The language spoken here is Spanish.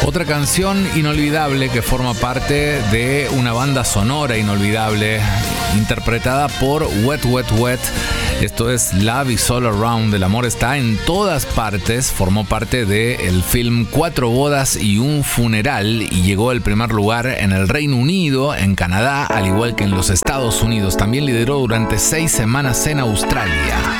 Otra canción inolvidable que forma parte de una banda sonora inolvidable interpretada por Wet Wet Wet. Esto es Love is All Around. El amor está en todas partes. Formó parte del film 4 bodas y un funeral y llegó al primer lugar en el Reino Unido, en Canadá, al igual que en los Estados Unidos. También lideró durante 6 semanas en Australia.